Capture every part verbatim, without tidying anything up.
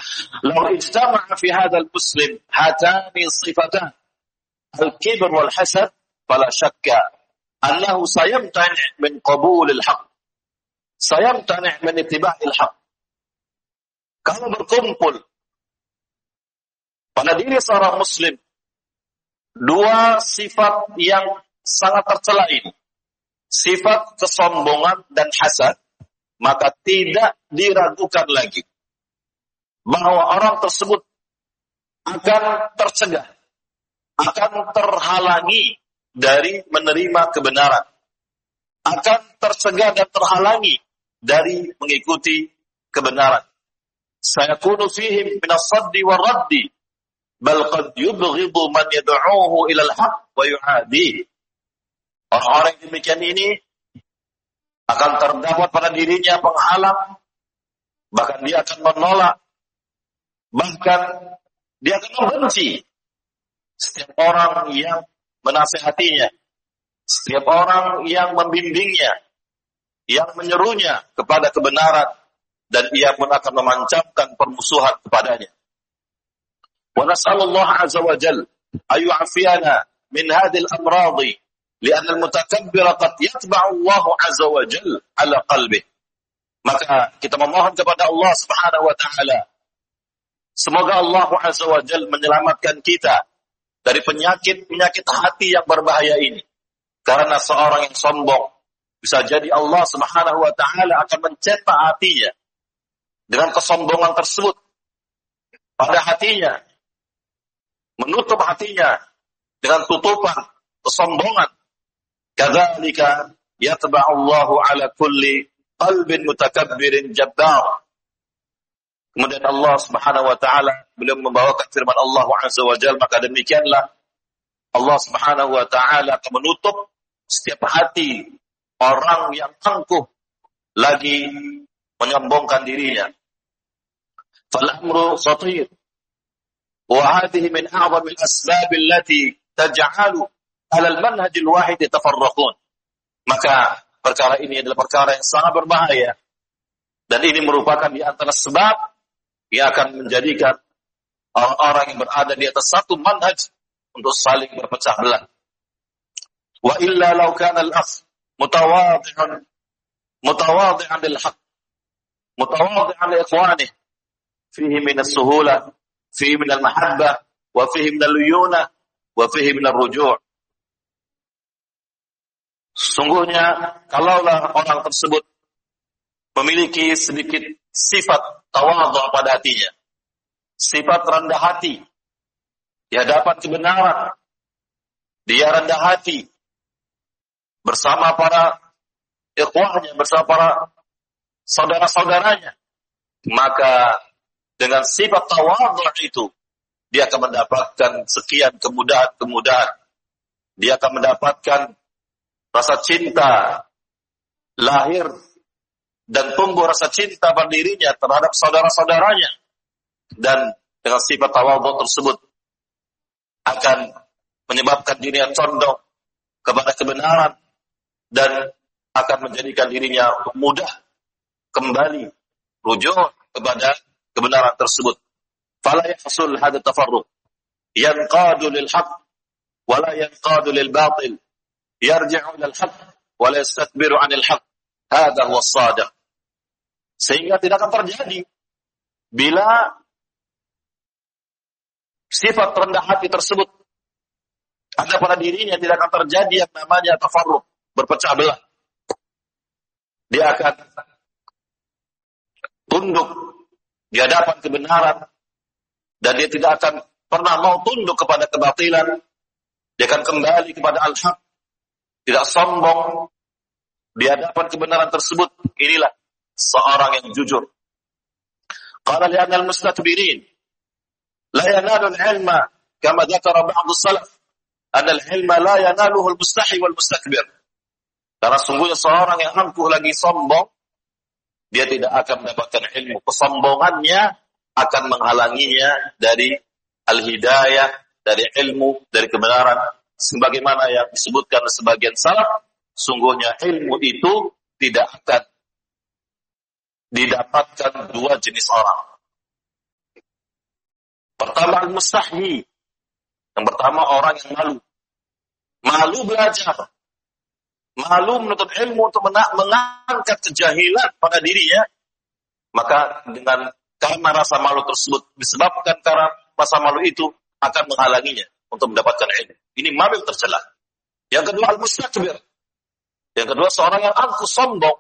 Law ijtama'a fi hadzal muslim hatani sifatan al-kibr wal hasad fala syakka annahu sayamtani' min qabulil haqq, sayamtani' min ittiba'il haqq. Kalau berkumpul pada diri seorang muslim dua sifat yang sangat tercela ini, sifat kesombongan dan hasad, maka tidak diragukan lagi bahwa orang tersebut akan tercegah, akan terhalangi dari menerima kebenaran, akan tercegah dan terhalangi dari mengikuti kebenaran. Sayakunu fihim min as-saddi war-raddi bal qad yubghidu man yad'uhu ila al-haqq wa yu'adihi. Orang-orang yang demikian ini akan terdapat pada dirinya penghalang, bahkan dia akan menolak, bahkan dia akan membenci setiap orang yang menasihatinya, setiap orang yang membimbingnya, yang menyerunya kepada kebenaran, dan ia pun akan memancarkan permusuhan kepadanya. Wa nas'alullah azza wa jalla ayu'afiyana min hadhil amradi li'anna al-mutakabbira qad yatba'u Allah azza wa jalla ala qalbihi. Maka kita memohon kepada Allah Subhanahu wa taala, semoga Allah azza wa jalla menyelamatkan kita dari penyakit-penyakit hati yang berbahaya ini. Karena seorang yang sombong, bisa jadi Allah Subhanahu wa taala akan mencetak hatinya dengan kesombongan tersebut pada hatinya, menutup hatinya dengan tutupan kesombongan. Kadzalika yatba'u Allahu ala kulli qalbin mutakabbirin jabbar. Kemudian Allah Subhanahu wa taala beliau membawakan firman Allah Azza wa Jalla, maka demikianlah Allah Subhanahu wa taala akan menutup setiap hati orang yang angkuh lagi menyombongkan dirinya. Fal amru khatir wa hadhihi min a'zam al-asbab allati taj'alu 'ala al-manhaj al-wahid tafarraqun. Maka perkara ini adalah perkara yang sangat berbahaya, dan ini merupakan di antara sebab yang akan menjadikan orang-orang yang berada di atas satu manhaj untuk saling berpecah belah. Wa illa law kana al-akh mutawadhi'an mutawadhi'an lil haqq mutawadhi'an li ikhwanihi fihi min as-suhula fihi min al-mahabbah wa fihi min al-luyuna wa fihi min ar-ruju'. Sungguhnya kalaulah orang tersebut memiliki sedikit sifat tawadhu pada hatinya, sifat rendah hati di hadapan kebenaran, dia rendah hati bersama para ikhwahnya, bersama para saudara-saudaranya, maka dengan sifat tawadhu itu dia akan mendapatkan sekian kemudahan-kemudahan. Dia akan mendapatkan rasa cinta lahir dan tumbuh rasa cinta pada dirinya terhadap saudara-saudaranya, dan dengan sifat tawadhu tersebut akan menyebabkan dirinya condong kepada kebenaran dan akan menjadikan dirinya mudah kembali rujuk kepada kebenaran tersebut. Fala yahsul hadha tafarruq yanqadu lil haqq wa la yanqadu lil batil, yarji'u lil haqq wa la yastakbiru 'anil haqq. Hadha huwa as-shadiq. Sehingga tidak akan terjadi bila sifat rendah hati tersebut ada pada dirinya, tidak akan terjadi yang namanya tafarruq, berpecah belah. Dia akan tunduk di hadapan kebenaran, dan dia tidak akan pernah mau tunduk kepada kebatilan. Dia akan kembali kepada al-haq, tidak sombong di hadapan kebenaran tersebut. Inilah seorang yang jujur. Qala li'anna al-mustakbirin la yanalu al-ilma kama dzakara ba'd as-salaf anna al-ilma la yanaluhu al-mustahi wal-mustakbir. Karena sungguhnya seorang yang angkuh lagi sombong, dia tidak akan mendapatkan ilmu. Kesombongannya akan menghalanginya dari al-hidayah, dari ilmu, dari kebenaran. Sebagaimana yang disebutkan sebagian salaf, sungguhnya ilmu itu tidak akan didapatkan dua jenis orang. al-mustahyi. Yang pertama orang yang malu. Malu belajar. Malu menuntut ilmu untuk mengangkat kejahilan pada dirinya. Maka dengan karena rasa malu tersebut disebabkan karena rasa malu itu akan menghalanginya untuk mendapatkan ilmu. Ini malu yang tercela. Yang kedua al-mustakbir. Yang kedua seorang yang angkuh, sombong.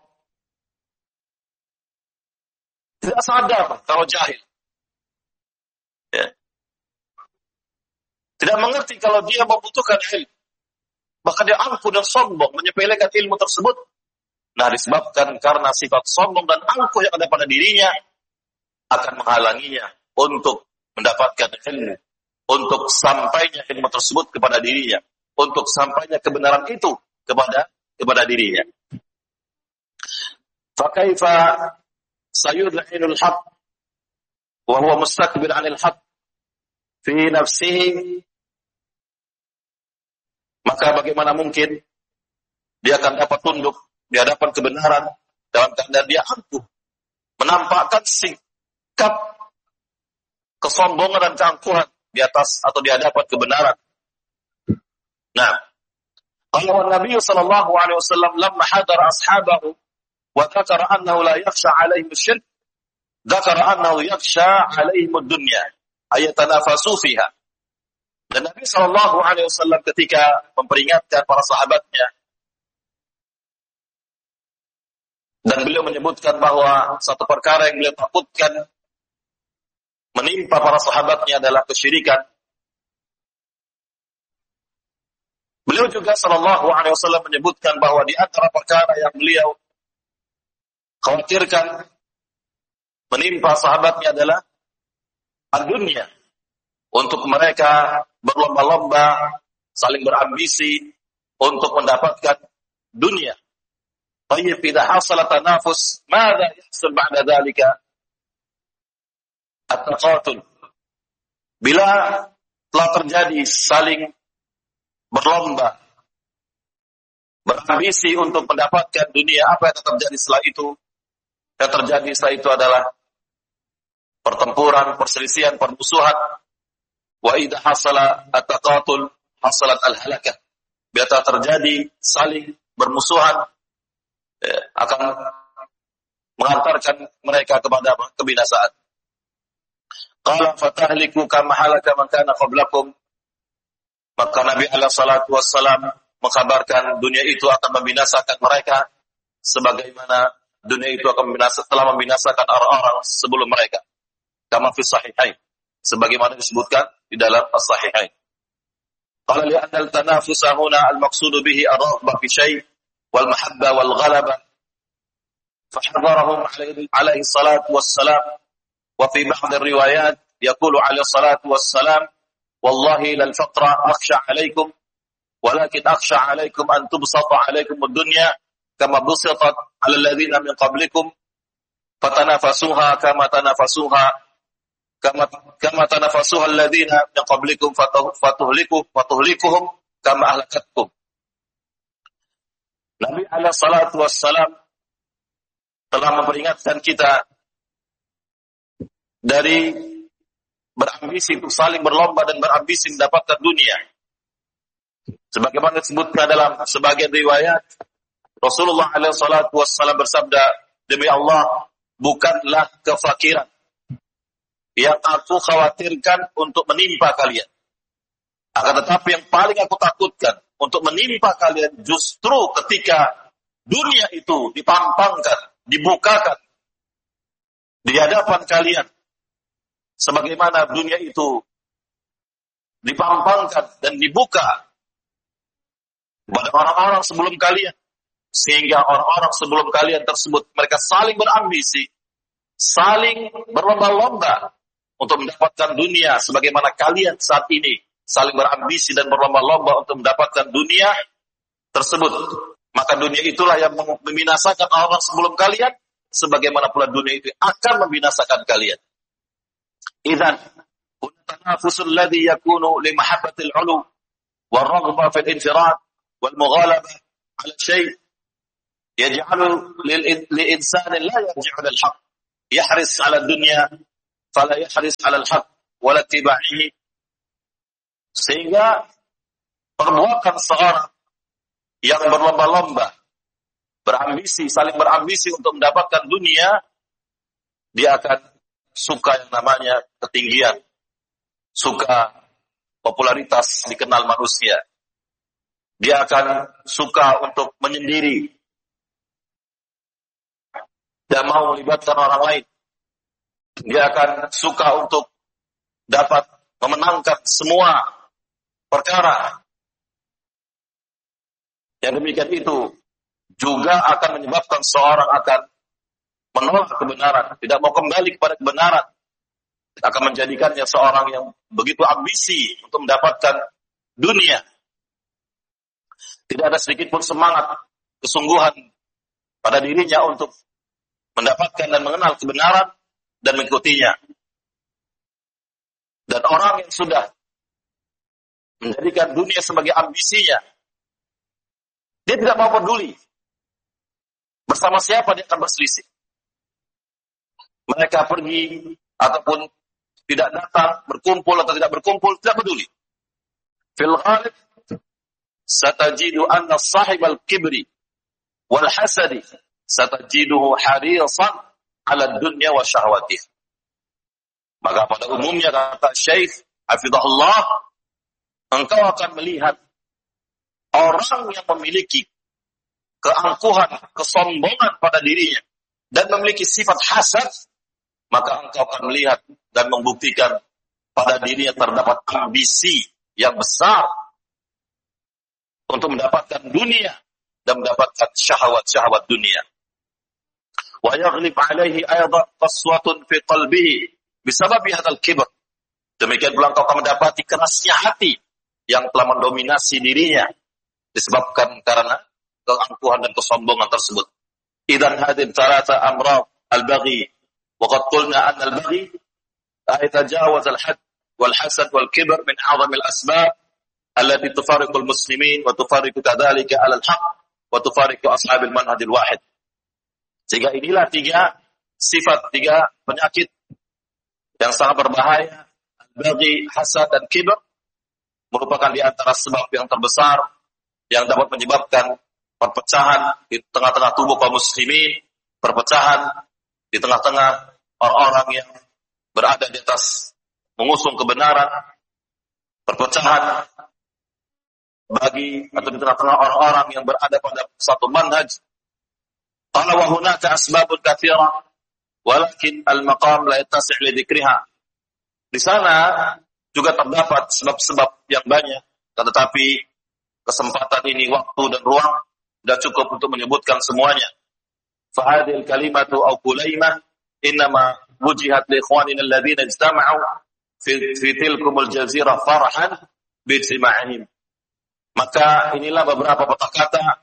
Tidak sadar kalau jahil. Ya. Tidak mengerti kalau dia membutuhkan ilmu. Bahkan dia angkuh dan sombong, menyepelekan ilmu tersebut. Nah, disebabkan karena sifat sombong dan angkuh yang ada pada dirinya, akan menghalanginya untuk mendapatkan ilmu. Untuk sampainya ilmu tersebut kepada dirinya. Untuk sampainya kebenaran itu kepada kepada dirinya. Fakaifa sayud'inul haq wa huwa mustakbir 'anil haq fi nafsihi, maka bagaimana mungkin dia akan dapat tunduk di hadapan kebenaran dalam keadaan dia angkuh, menampakkan sikap kesombongan dan keangkuhan di atas atau di hadapan kebenaran. Nah, kalau Nabi sallallahu alaihi wasallam lamma hadara ashabahu wa dzakara annahu la yakhsha 'alaihim asy-syirk, dzakara annahu yakhsha 'alaihim ad-dunya ayatanafasu fiha. Dan Nabi sallallahu alaihi wasallam ketika memperingatkan para sahabatnya, dan beliau menyebutkan bahwa satu perkara yang beliau takutkan menimpa para sahabatnya adalah kesyirikan. Beliau juga sallallahu alaihi wasallam menyebutkan bahwa di antara perkara yang beliau khawatirkan menimpa sahabatnya adalah dunia. Untuk mereka berlomba-lomba, saling berambisi untuk mendapatkan dunia. Tayyib idza hasala tanafus, madza yahsul ba'da dzalika? At-taqatul. Bila telah terjadi saling berlomba, berambisi untuk mendapatkan dunia, apa yang terjadi setelah itu? Yang terjadi setelah itu adalah pertempuran, perselisihan, permusuhan. Wa idza hasala at-taqatul hasalat al-halakah. Bila telah terjadi saling bermusuhan, eh, akan mengantarkan mereka kepada kebinasaan. Qala fatahliku kama halaka man kana qablakum. Maka Nabi alaihi salatu wassalam mengkabarkan dunia itu akan membinasakan mereka sebagaimana dunia itu akan membinasakan, telah membinasakan orang-orang sebelum mereka. Kama fi sahihain, sebagaimana disebutkan di dalam as-sahihain. Qala li anna al-tanafusa huna al-maqsud bihi ar-raghbah fi syai' wal mahabba wal ghalaba. Fahadharahum alaihi salatu wassalam wa fi ba'd ar-riwayat yaqulu alaihi salatu wassalam wallahi lal faqra akhsha alaikum walakin akhsha alaikum an tubsata alaikum ad-dunya kama busitat ala alladhina min qablikum fatanafasuha kama tanafasuha kama kama tanafasuha alladhina min qablikum fatuhliku fatuhlikuhum kama ahlakatkum. Nabi alaihi salatu wassalam telah memperingatkan kita dari berambisi untuk saling berlomba dan berambisi mendapatkan dunia. Sebagaimana disebutkan dalam sebagian riwayat, Rasulullah alaihi salatu wassalam bersabda, demi Allah, bukanlah kefakiran yang aku khawatirkan untuk menimpa kalian. Akan tetapi yang paling aku takutkan untuk menimpa kalian justru ketika dunia itu dipampangkan, dibukakan di hadapan kalian. Sebagaimana dunia itu dipampangkan dan dibuka kepada orang-orang sebelum kalian, sehingga orang-orang sebelum kalian tersebut mereka saling berambisi, saling berlomba-lomba untuk mendapatkan dunia, sebagaimana kalian saat ini saling berambisi dan berlomba-lomba untuk mendapatkan dunia tersebut. Maka dunia itulah yang membinasakan orang sebelum kalian, sebagaimana pula dunia itu akan membinasakan kalian. Idzan tanafusul ladzi yakunu li mahabbatil 'ulu wal raghbah fil infirad wal mughalabah 'ala syai' yaj'alu lil insani la yarji'u lil haqq yahris 'ala ad-dunya fala yahris 'ala al-haqq wa lattiba'ihi. Sehingga perbuatan seorang yang berlomba-lomba, berambisi, saling berambisi untuk mendapatkan dunia, dia akan suka yang namanya ketinggian, suka popularitas dikenal manusia. Dia akan suka untuk menyendiri, dia mau melibatkan orang lain. Dia akan suka untuk dapat memenangkan semua perkara. Yang demikian itu juga akan menyebabkan seorang akan menolak kebenaran, tidak mau kembali kepada kebenaran. Akan menjadikannya seorang yang begitu ambisi untuk mendapatkan dunia. Tidak ada sedikit pun semangat, kesungguhan pada dirinya untuk mendapatkan dan mengenal kebenaran dan mengikutinya. Dan orang yang sudah menjadikan dunia sebagai ambisinya, dia tidak mau peduli bersama siapa dia akan berselisih. Mereka pergi ataupun tidak datang, berkumpul atau tidak berkumpul, tidak peduli. Fil ghalib satajidu anna sahibal kibri wal hasadi satajiduhu harisan ala dunya wa syahwatih. Maka pada umumnya kata Syekh hafizahullah, engkau akan melihat orang yang memiliki keangkuhan, kesombongan pada dirinya dan memiliki sifat hasad, maka engkau akan melihat dan membuktikan pada dirinya terdapat ambisi yang besar untuk mendapatkan dunia dan mendapatkan syahwat-syahwat dunia. Wa yaghlib alaihi aydan qaswatun fi qalbihi bisababi hadzal kibr. Demikian pula engkau akan mendapati kerasnya hati yang telah mendominasi dirinya disebabkan karena keangkuhan dan kesombongan tersebut. Idzan hadhihi thalatha amrad al-baghi wa qad qulna anna al-baghi ayatajawaz al-hadd wal hasad wal kibr min a'zami al-asbab allati tufariqu al-muslimin wa tufariqu kadzalika 'ala al-haqq wa tufariqu ashabil manhajil wahid. Sehingga inilah tiga sifat, tiga penyakit yang sangat berbahaya, al-baghi, hasad dan kibr, merupakan di antara sebab yang terbesar yang dapat menyebabkan perpecahan di tengah-tengah tubuh kaum muslimin, perpecahan di tengah-tengah orang-orang yang berada di atas mengusung kebenaran, perpecahan bagi atau di tengah-tengah orang-orang yang berada pada satu manhaj. Qala wa hunaka asbabun katsira walakin al-maqam la yattasi' li dzikriha. Di sana juga terdapat sebab-sebab yang banyak, tetapi kesempatan ini, waktu dan ruang tidak cukup untuk menyebutkan semuanya. Fa hadhil kalimatu aw kulaimah innama wujihat li ikhwanina alladhina ijtama'u fi fi tilkumul jazirah farahan bi ijtima'ihim. Maka inilah beberapa kata-kata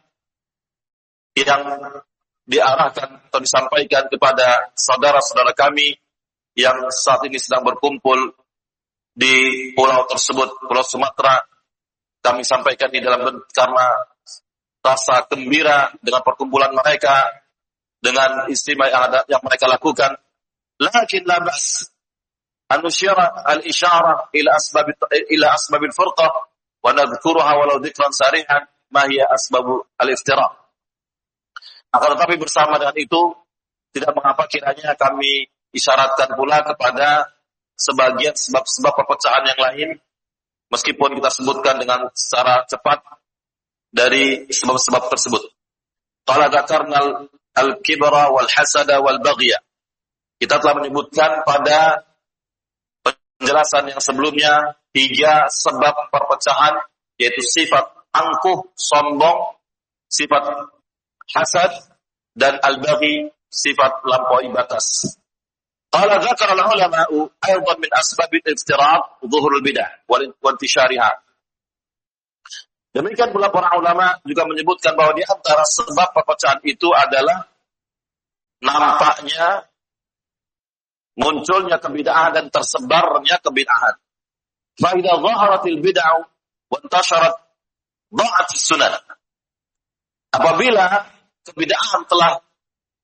yang diarahkan atau disampaikan kepada saudara-saudara kami yang saat ini sedang berkumpul di pulau tersebut, Pulau Sumatera. Kami sampaikan di dalam karena rasa gembira dengan perkumpulan mereka, dengan istimewa yang, ada, yang mereka lakukan. Lakin la bas an nusyira al-isyarah ila asbab ila asbab al-furqah wa nadhkuruha walau dhikran sarihan ma hiya asbab al-iftiraq. Akan tetapi bersama dengan itu, tidak mengapa kiranya kami isyaratkan pula kepada sebagian sebab-sebab perpecahan yang lain, meskipun kita sebutkan dengan secara cepat dari sebab-sebab tersebut. Qala dzakarna al-kibra wal hasada wal baghya. Kita telah menyebutkan pada penjelasan yang sebelumnya tiga sebab perpecahan, yaitu sifat angkuh, sombong, sifat hasad, dan al-baghi, sifat lampaui batas. Qala dzakara al-ulama'u aidan min asbab al-iftiraq dhuhur al-bid'ah wa intishariha. Demikian pula para ulama juga menyebutkan bahwa di antara sebab perpecahan itu adalah nampaknya munculnya kebid'ahan dan tersebarnya kebid'ahan. Fa idza dhaharatil bid'ah wa intasharat dha'at as-sunnah. Apabila kebid'ahan telah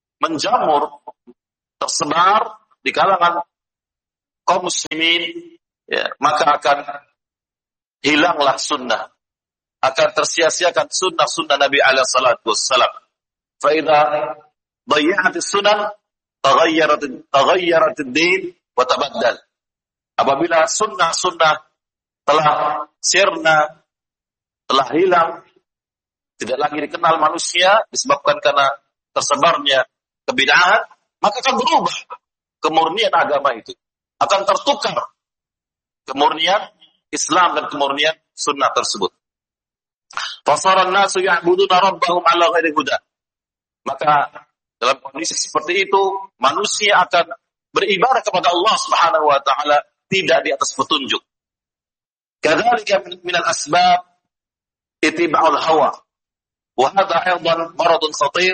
menjamur, tersebar di kalangan kaum muslimin, ya, maka akan hilanglah sunnah, akan tersia-siakan sunnah-sunnah Nabi alaihi salatu wassalam. Fa idza dhayya'at as-sunan taghayyarat taghayyarat ad-din wa tabaddal. Apabila sunnah-sunnah telah sirna, telah hilang, tidak lagi dikenal manusia disebabkan karena tersebarnya kebid'ahan, maka akan berubah kemurnian agama itu, akan tertukar kemurnian Islam dan kemurnian sunnah tersebut. Fasara an-nasu ya'buduna rabbahum 'ala ghairi huda. Maka dalam kondisi seperti itu manusia akan beribadah kepada Allah Subhanahu wa taala tidak di atas petunjuk. Kadzalika min al-asbab ittiba'ul hawa. Wa hadha aidan maradun khatir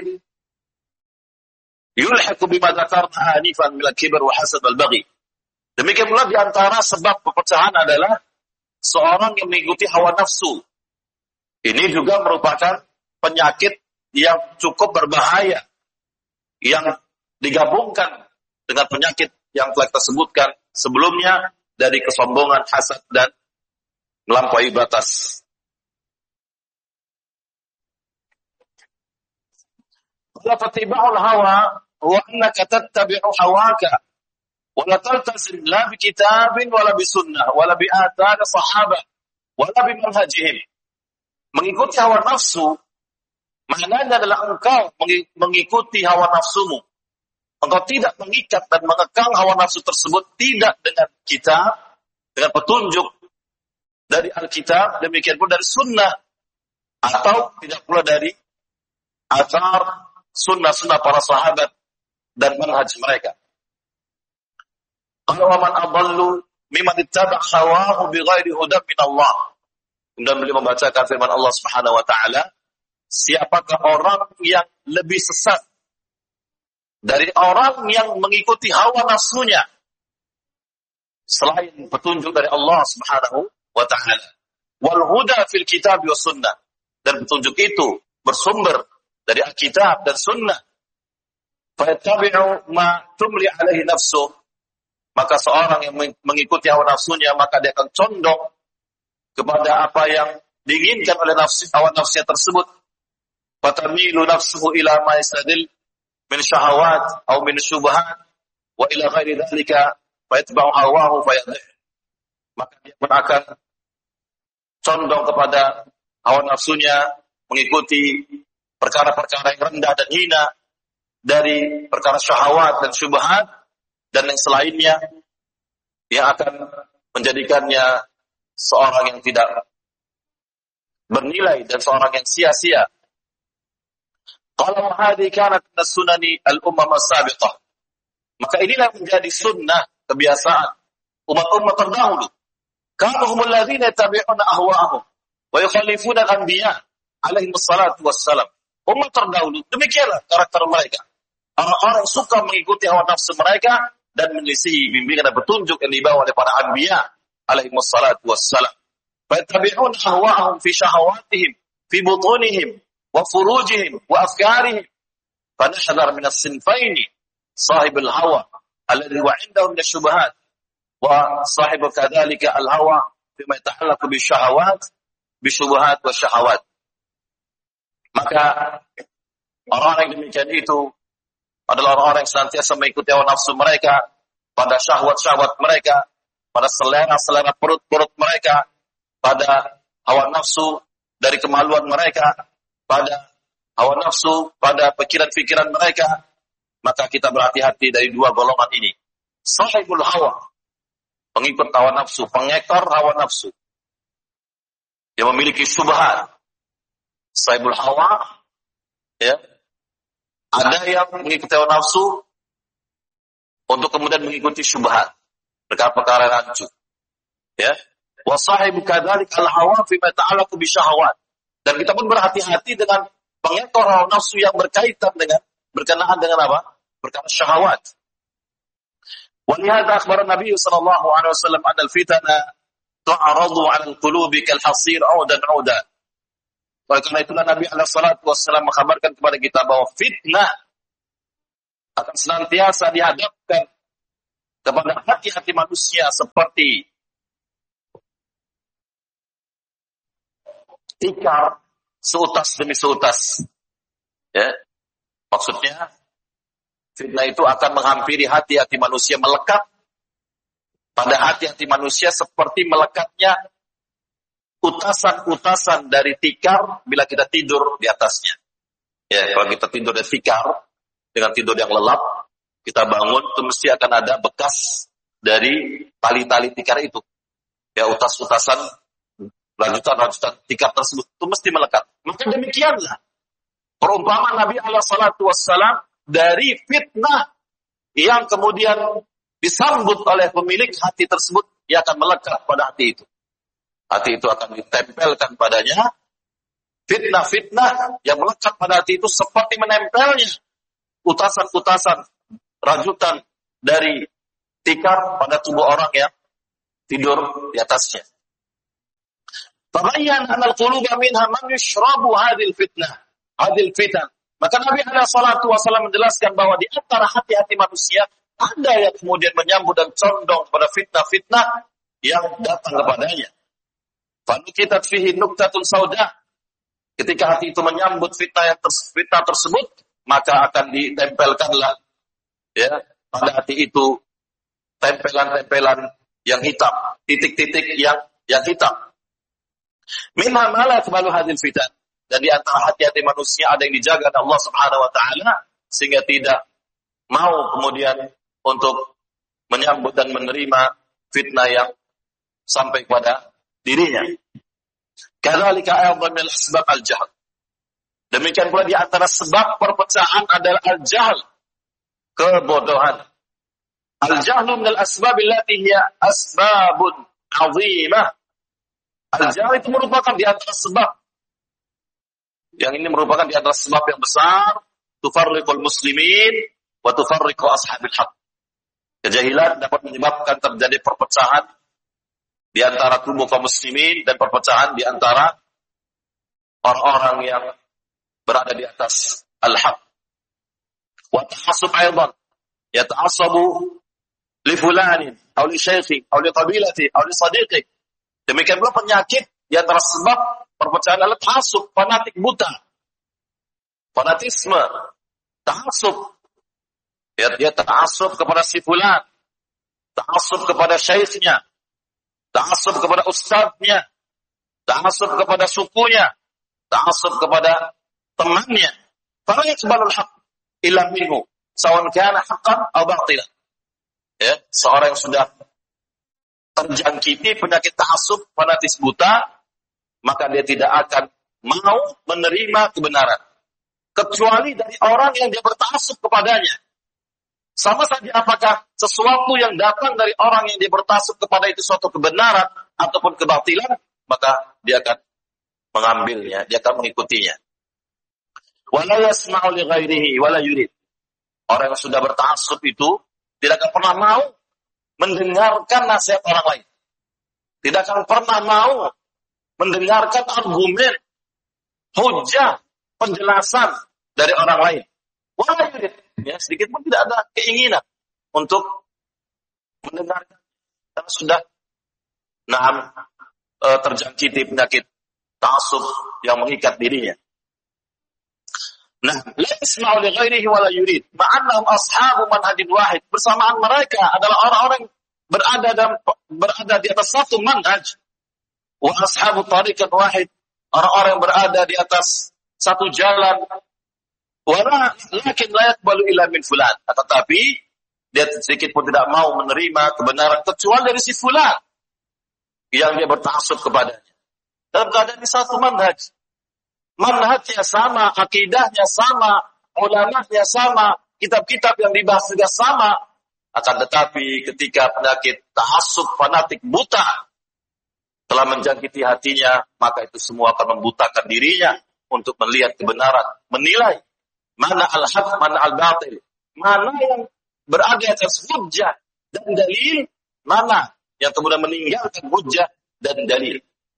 yulhiqu bima dzakarna anifan min al-kibr wa hasad wal baghi. Demikian pula di antara sebab perpecahan adalah seorang yang mengikuti hawa nafsu. Ini juga merupakan penyakit yang cukup berbahaya yang digabungkan dengan penyakit yang telah kita sebutkan sebelumnya dari kesombongan, hasad dan melampaui batas. Fatiba'ul hawa huwa annaka tattabi'u hawaka wa la taltazim la bi kitabin wala bi sunnah wala bi athar sahabah wala bi manhajihim. Mengikuti hawa nafsu maknanya adalah engkau mengikuti hawa nafsumu. Engkau tidak mengikat dan mengekang hawa nafsu tersebut tidak dengan kitab, dengan petunjuk dari Alkitab, demikian pun dari sunnah, atau tidak pula dari athar sunnah-sunnah para sahabat dan manhaj mereka. Qala wa man adallu mimman ittaba' hawahu bighairi hudan min Allah. Kemudian beliau membacakan firman Allah Subhanahu wa taala, siapakah orang yang lebih sesat dari orang yang mengikuti hawa nafsunya selain petunjuk dari Allah Subhanahu wa taala. Wal huda fil kitab wa sunnah, dan petunjuk itu bersumber dari Alkitab dan sunnah. Fa yattabi'u ma tumli alaihi nafsu, maka seorang yang mengikuti hawa nafsunya maka dia akan condong kepada apa yang diinginkan oleh nafsu, hawa nafsunya tersebut. Fatamilu nafsuhu ila ma yasadil min syahawat atau min syubhat wa ila ghairi dzalika fa yatba'u hawahu fa yadhih. Maka dia pun akan condong kepada hawa nafsunya, mengikuti perkara-perkara yang rendah dan hina dari perkara syahwat dan syubhat dan yang selainnya yang akan menjadikannya seorang yang tidak bernilai dan seorang yang sia-sia. Qala hadhihi kanat min sunani al-ummah as-sabiqah. Maka inilah menjadi sunnah, kebiasaan umat-umat terdahulu. Kanu humul ladzina yattabi'una ahwa'ahum wa yukhalifuna al-anbiya alaihi wassalatu wassalam. Umat terdahulu demikianlah karakter mereka. Orang-orang suka mengikuti hawa nafsu mereka dan menyelisihi bimbingan dan petunjuk yang dibawa oleh para anbiya alaihi wassalatu wassalam. Fa yattabi'una ahwa'ahum fi syahawatihim fi butunihim wa furujihim wa afkarihim. Fa nahdhar min as-sinfaini sahibul hawa alladhi huwa 'indahu min asy-syubhat wa sahibu kadzalika al-hawa fima yata'allaqu bi syahawat bi syubhat wa syahawat. Maka orang yang demikian itu adalah orang-orang yang senantiasa mengikuti hawa nafsu mereka pada syahwat-syahwat mereka, pada selera-selera perut-perut mereka, pada hawa nafsu dari kemaluan mereka, pada hawa nafsu, pada pikiran-pikiran mereka. Maka kita berhati-hati dari dua golongan ini. Sahibul hawa, pengikut hawa nafsu, pengekor hawa nafsu, yang memiliki syubhat. Sahibul hawa, ya, ada yang mengikuti hawa nafsu untuk kemudian mengikuti syubhat, perkara-perkara rancu. Ya, wa sahibu kadzalik al-hawa fi ma ta'allaqu bi syahawat. Dan kita pun berhati-hati dengan pengekor hawa nafsu yang berkaitan dengan berkenaan dengan apa? Perkara syahwat. Wa lihadza akhbara Nabi sallallahu alaihi wasallam anna al-fitana tu'aradu 'ala al-qulubi kal hasir 'udan 'udan. Oleh karena itulah Nabi alaihi salatu wasallam mengkabarkan kepada kita bahwa fitnah akan senantiasa dihadapkan kepada hati-hati manusia seperti tikar seutas demi seutas. Ya, maksudnya fitnah itu akan menghampiri hati-hati manusia, melekat pada hati-hati manusia seperti melekatnya utasan-utasan dari tikar bila kita tidur di atasnya. Ya, kalau kita tidur di tikar dengan tidur yang lelap, kita bangun itu mesti akan ada bekas dari tali-tali tikar itu. Ya, utas-utasan lanjutan-lanjutan tikar tersebut itu mesti melekat. Maka demikianlah perumpamaan Nabi alaihi salatu wassalam dari fitnah yang kemudian disambut oleh pemilik hati tersebut, ia akan melekat pada hati itu. Hati itu akan ditempelkan padanya fitnah-fitnah yang melekat pada hati itu seperti menempelnya utasan-utasan rajutan dari tikar pada tubuh orang yang tidur di atasnya. Tabayyan anal quluba minha man yushrabu hadhil fitnah, hadhil fitan. Maka Nabi alaihi salatu wasallam menjelaskan bahwa di antara hati-hati manusia ada yang kemudian menyambut dan condong pada fitnah-fitnah yang datang kepadanya. Fanukitat fihi nuktatun sauda. Ketika hati itu menyambut fitnah yang ters- fitnah tersebut, maka akan ditempelkanlah ya pada hati itu tempelan-tempelan yang hitam, titik-titik yang yang hitam. Minha ma la yaqbalu hadhil fitan. Dan di antara hati-hati manusia ada yang dijaga oleh Allah Subhanahu wa taala sehingga tidak mau kemudian untuk menyambut dan menerima fitnah yang sampai kepada dirinya. Kadzalika aydan min asbab al-jahl. Demikian pula di antara sebab perpecahan adalah al-jahl, kebodohan. Al-jahlu min al-asbab allati hiya asbabun 'azimah. Al-jahl itu merupakan di antara sebab yang ini merupakan di antara sebab yang besar tufarriqul muslimin wa tufarriqu ashabil haq. Kejahilan dapat menyebabkan terjadi perpecahan di antara tubuh kaum muslimin dan perpecahan di antara orang-orang yang berada di atas al-haq. Wa ta'assub aidan, yata'assabu li fulanin aw li syaikhin aw li qabilati aw li sadiqi. Demikian pula penyakit di antara sebab perpecahan adalah ta'assub, fanatik buta. Fanatisme, ta'assub. Ya, dia ta'assub kepada si fulan, ta'assub kepada syekhnya, ta'assub kepada ustadznya, ta'assub kepada sukunya, ta'assub kepada temannya. Fala yaqbalul haqq illa minhu, sawan kana haqqan aw batilan. Ya, seorang yang sudah terjangkiti penyakit ta'assub, fanatis buta, maka dia tidak akan mau menerima kebenaran kecuali dari orang yang dia berta'assub kepadanya. Sama saja apakah sesuatu yang datang dari orang yang dia berta'assub kepada itu suatu kebenaran ataupun kebatilan, maka dia akan mengambilnya, dia akan mengikutinya. Wala yasma'u li ghairihi wala yurid. Orang yang sudah berta'assub itu tidak akan pernah mau mendengarkan nasihat orang lain. Tidak akan pernah mau mendengarkan argumen, hujah, penjelasan dari orang lain. Wala yurid. Ya, sedikit pun tidak ada keinginan untuk mendengarkan karena sudah naam e, terjangkiti penyakit ta'assub yang mengikat dirinya. Nah, la yasma'u li ghairihi wa la yurid, ma'annahum ashabu manhajin wahid. Bersamaan mereka adalah orang-orang berada dalam berada di atas satu manhaj. Wa ashabu tariqat wahid, orang-orang yang berada di atas satu jalan. Wala lakin la yaqbalu illa min fulan. Tetapi dia sedikit pun tidak mau menerima kebenaran kecuali dari si fulan yang dia berta'assub kepadanya. Dalam keadaan di satu manhaj. Manhajnya sama, akidahnya sama, ulamanya sama, kitab-kitab yang dibahas juga sama. Akan tetapi ketika penyakit ta'assub fanatik buta telah menjangkiti hatinya, maka itu semua akan membutakan dirinya untuk melihat kebenaran, menilai mana al-haq, mana al-batil, mana yang berada atas hujjah dan dalil, mana yang kemudian meninggalkan hujjah dan dalil.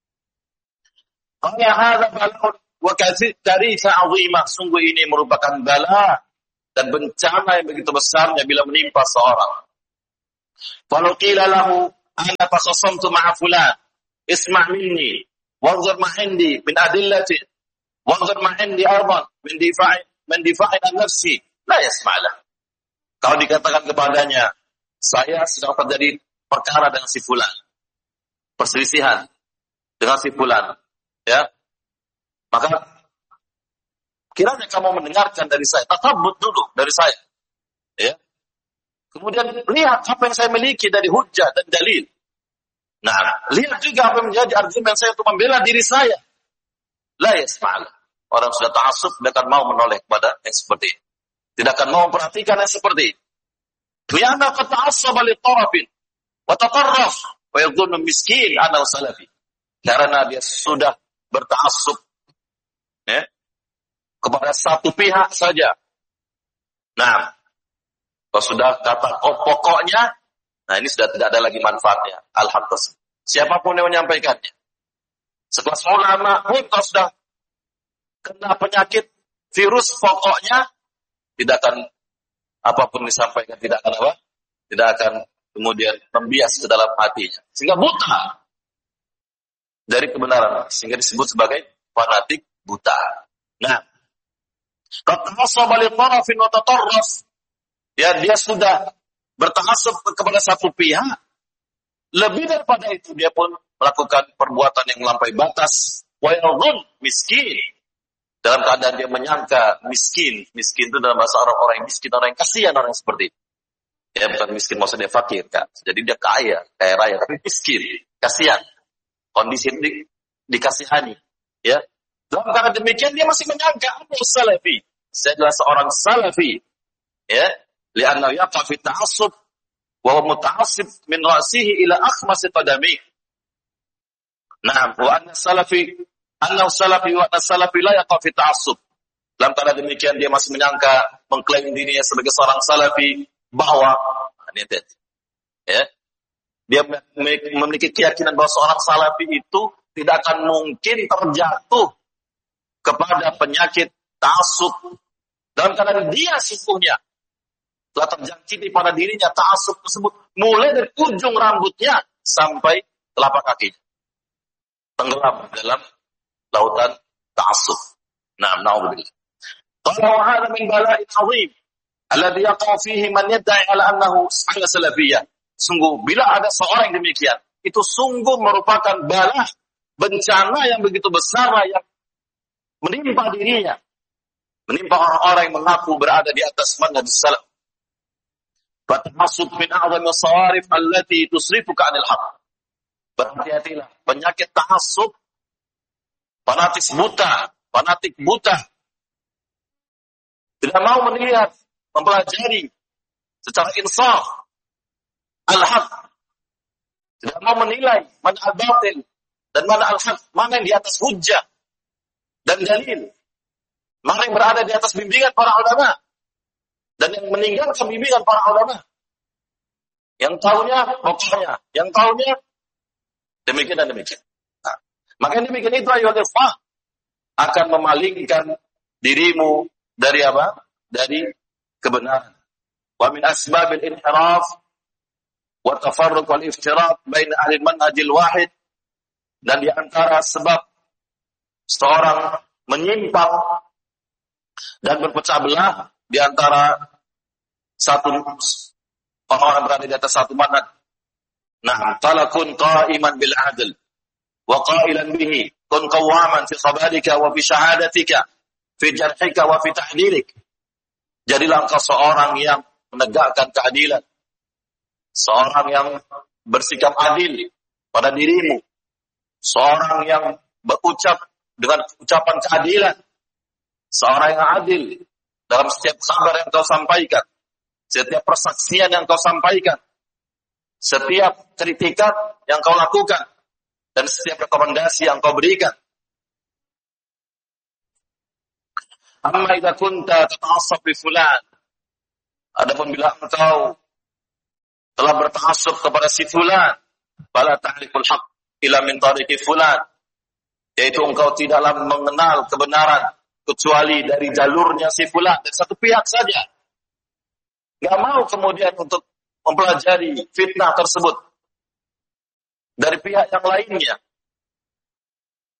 Qala hadza bala'un wa katsirisa 'azimah. Sungguh ini merupakan bala dan bencana yang begitu besarnya bila menimpa seorang. Falau qila lahu ana fasasamtu ma'a fulan isma' minni wanzur ma indi min adillati, wanzur ma indi arban min difa'i min difa'i an nafsi, la yasma'lah. Kalau dikatakan kepadanya, saya sedang terjadi perkara dengan si fulan, perselisihan dengan si fulan, ya, maka kiranya kamu mendengarkan dari saya, tatabbut dulu dari saya, ya. Kemudian lihat apa yang saya miliki dari hujjah dan dalil. Nah, lihat juga apa yang menjadi argumen saya untuk membela diri saya. La yasma'lah. Orang sudah ta'assub tidak akan mau menoleh kepada yang seperti ini. Tidak akan mau memperhatikan yang seperti ini. Lianna qad ta'assaba li tarafin wa tatarraf wa yadhunnu miskin ana salafi. Karena dia sudah berta'assub, ya, kepada satu pihak saja. Nah, kalau sudah kata oh, pokoknya, nah ini sudah tidak ada lagi manfaatnya. Alhamdulillah. Siapapun yang menyampaikannya. Sekelas ulama pun kalau sudah kena penyakit virus pokoknya, tidak akan apapun disampaikan, tidak akan apa? Tidak akan kemudian membias ke dalam hatinya. Sehingga buta dari kebenaran. Sehingga disebut sebagai fanatik buta. Nah, ya, dia sudah berta'assub kepada satu pihak. Lebih daripada itu, dia pun melakukan perbuatan yang melampaui batas. Wa yadhun miskin. Dalam keadaan dia menyangka miskin. Miskin itu dalam bahasa Arab orang yang miskin, orang yang kasihan, orang yang seperti itu. Ya, bukan miskin maksudnya fakir, kan. Jadi dia kaya, kaya raya, tapi miskin, kasihan. Kondisi ini dikasihani, ya. Dalam keadaan demikian dia masih menyangka aku salafi. Saya adalah seorang salafi, ya. Li'annahu yaqa fi ta'assub wa huwa muta'assib min ra'sihi ila akhmasi qadamihi. Nah, wa anna salafi annahu salafi wa anna salafi la yaqa fi ta'assub. Dalam keadaan demikian dia masih menyangka, mengklaim dirinya sebagai seorang salafi, bahwa ya, dia memiliki keyakinan bahwa seorang salafi itu tidak akan mungkin terjatuh kepada penyakit ta'assub. Dalam keadaan dia sesungguhnya telah terjangkiti pada dirinya ta'assub tersebut, mulai dari ujung rambutnya sampai telapak kakinya, tenggelam dalam lautan ta'assub. Nah, na'udzubillah. Qala wa hadha min bala'in 'azim alladhi yaqa fihi man yad'i 'ala annahu ala salafiyyah. Sungguh bila ada seorang yang demikian, itu sungguh merupakan bala, bencana yang begitu besar yang menimpa dirinya, menimpa orang-orang yang mengaku berada di atas manhaj salaf. Fatahasub min a'zami as-sawarif allati tusrifuka 'anil haqq. Berhati-hatilah, penyakit tahassub, fanatik buta, fanatik buta. Tidak mau melihat, mempelajari secara insaf al-haq. Tidak mau menilai mana al-batil dan mana al-haq, mana yang di atas hujjah dan dalil, mana yang berada di atas bimbingan para ulama dan yang meninggalkan bimbingan para ulama. Yang tahunya pokoknya, yang tahunya demikian dan demikian. Nah, maka demikian itu ayo ikhwah akan memalingkan dirimu dari apa? Dari kebenaran. Wa min asbabil inhiraf wa tafarruq wal iftirat bain ahli manhajil wahid, dan di antara sebab seorang menyimpang dan berpecah belah di antara satu orang berada di atas satu manhaj. Nah, talakun qa'iman bil adl wa qailan bihi, kun qawaman fi khabarika wa fi syahadatika fi jarhika wa fi tahdirik. Jadilah engkau seorang yang menegakkan keadilan, seorang yang bersikap adil pada dirimu, seorang yang berucap dengan ucapan keadilan, seorang yang adil dalam setiap kabar yang kau sampaikan, setiap persaksian yang kau sampaikan, setiap kritikan yang kau lakukan, dan setiap rekomendasi yang kau berikan. Amma idza kunta tata'assab bi fulan. Adapun bila engkau telah berta'assub kepada si fulan, fala ta'riful haqq ila min tariqi fulan. Yaitu engkau tidaklah mengenal kebenaran kecuali dari jalurnya si fulan, dari satu pihak saja. Enggak mau kemudian untuk mempelajari fitnah tersebut dari pihak yang lainnya.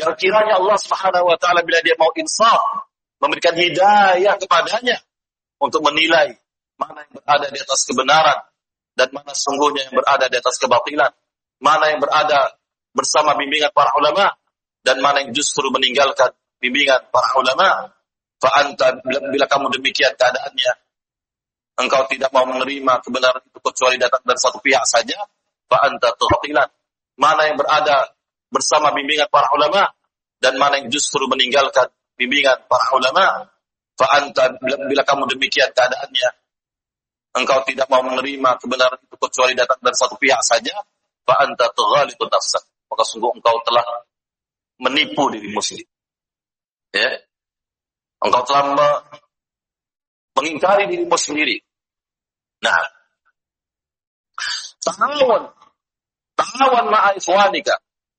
Yang kiranya Allah Subhanahu wa taala bila dia mau insaf, memberikan hidayah kepadanya untuk menilai mana yang berada di atas kebenaran dan mana sungguhnya yang berada di atas kebatilan, mana yang berada bersama bimbingan para ulama dan mana yang justru meninggalkan bimbingan para ulama. Fa anta, bila kamu demikian keadaannya, engkau tidak mau menerima kebenaran itu kecuali datang dari satu pihak saja, fa anta tughtilan. Mana yang berada bersama bimbingan para ulama dan mana yang justru meninggalkan bimbingan para ulama. Fa anta, bila kamu demikian keadaannya, engkau tidak mau menerima kebenaran itu kecuali datang dari satu pihak saja, fa anta tughalitu nafsak. Maka sungguh engkau telah menipu dirimu sendiri. Ya. Engkau telah me- mengingkari dirimu sendiri. Nah, ta'awun, ta'awun ma'a ikhwanika.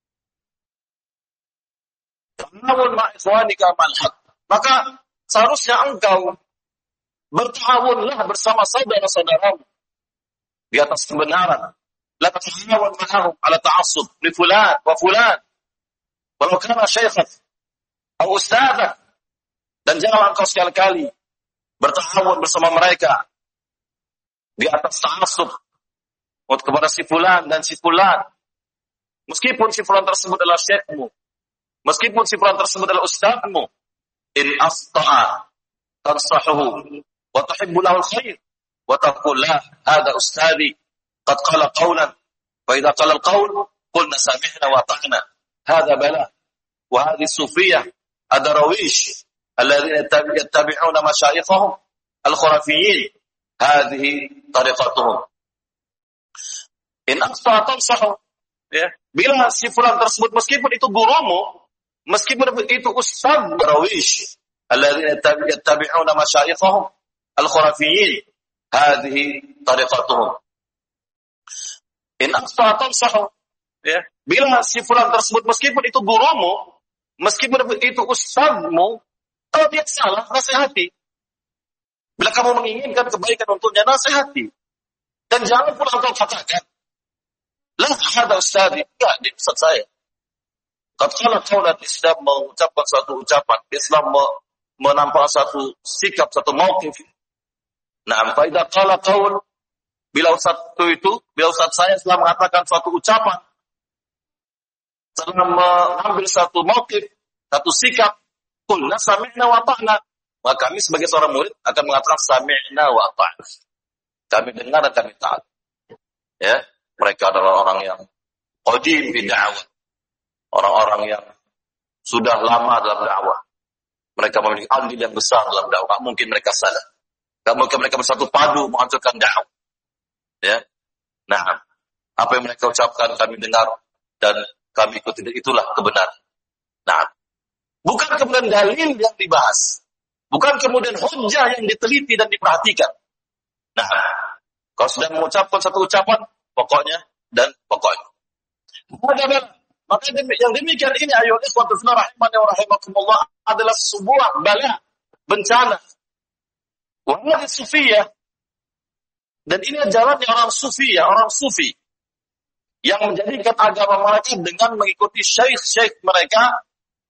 Ta'awun ma'a ikhwanika malhaq. Maka seharusnya engkau berta'awunlah bersama saudara-saudaramu di atas kebenaran. La ta'awun ma'ahum ala ta'assub li fulan wa fulan. Walau kana syaikhan atau ustadzah. Dan janganlah engkau sekali-kali bertahawun bersama mereka di atas ta'assub kepada si fulan dan si fulan. Meskipun si fulan tersebut adalah syekhmu, meskipun si fulan tersebut adalah ustadzmu, in asta'a tansahuhu wa tuhibbu lahu al-khair wa taqul la hadha ustadhi qad qala qawlan fa idza qala al-qawl qulna sami'na wa ata'na. Hadha bala wa hadhihi sufiyah adarawish الذين يتبعون مشايخهم الخرافيين هذه طريقتهم in aqsa tansahu. Ya, bila si fulan tersebut meskipun itu gurumu, meskipun itu ustaz darawish الذين يتبعون مشايخهم الخرافيين هذه طريقتهم in aqsa tansahu. Ya, bila si fulan tersebut meskipun itu gurumu, meskipun itu ustazmu, kalau dia salah, nasihati. Bila kamu menginginkan kebaikan untuknya, nasihati. Dan jangan pula engkau katakan, lah ada ustadz, enggak, dia ustadz saya. Tatkala kaulat Islam mengucapkan suatu ucapan, Islam menampakkan satu sikap, satu mauqif. Nah, faidah kala kaul, bila ustadz itu, bila ustadz saya setelah mengatakan suatu ucapan, setelah mengambil satu mauqif, satu sikap, qulna sami'na wa ata'na. Maka kami sebagai seorang murid akan mengatakan sami'na wa ata'na. Kami dengar dan kami taat. Ya, mereka adalah orang yang qadim fi da'wah. Orang-orang yang sudah lama dalam dakwah. Mereka memiliki andil yang besar dalam dakwah. Mungkin mereka salah. Tak mungkin mereka bersatu padu menghancurkan dakwah. Ya. Nah, apa yang mereka ucapkan kami dengar dan kami ikuti, itulah kebenaran. Nah, bukan kemudian dalil yang dibahas. Bukan kemudian hujah yang diteliti dan diperhatikan. Nah, kalau sudah mengucapkan satu ucapan, pokoknya dan pokoknya. Maka yang demikian ini, ayo ikhwatu fillah rahimani wa rahimakumullah, adalah sebuah bala, bencana. Wahai sufiyah. Dan ini jalannya orang sufiyah, orang sufi. Yang menjadikan agama mereka dengan mengikuti syekh-syekh mereka,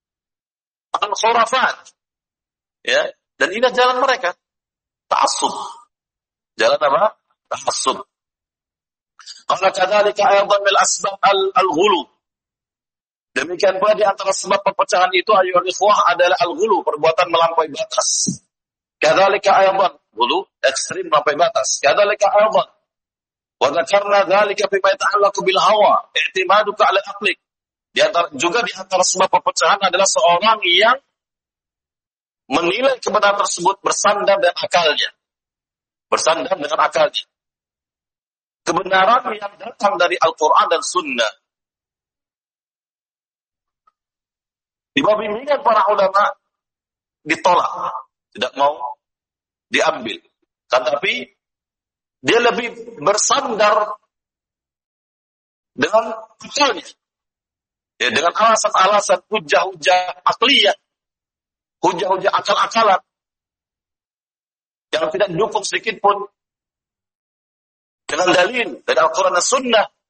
al-khurafat. Ya, dan ini jalan mereka. Ta'assub. Jalan apa? Ta'assub. Qala kadzalika aydan min asbab al-ghulu. Demikian pula di antara sebab perpecahan itu ayyuhal ikhwah adalah al-ghulu, perbuatan melampaui batas. Kadzalika aydan, ghulu ekstrim melampaui batas. Kadzalika aydan. Wa dzakarna dzalika bima yata'allaqu bil hawa, i'timaduka 'ala aqlik. Di antara juga di antara sebab perpecahan adalah seorang yang menilai kebenaran tersebut bersandar dengan akalnya. Bersandar dengan akalnya. Kebenaran yang datang dari Al-Quran dan Sunnah. Di bawah bimbingan para ulama ditolak. Tidak mau diambil. Tetapi dia lebih bersandar dengan akalnya. Ya, dengan alasan-alasan hujah-hujah akliyah. Hujah-hujah akal-akalan yang tidak didukung sedikit pun dengan dalil dari Al-Quran dan Sunnah.